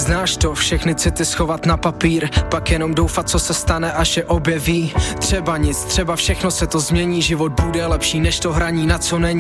Znáš to, všechny city schovat na papír, pak jenom doufat, co se stane, až je objeví. Třeba nic, třeba všechno se to změní, život bude lepší než to hraní, na co není.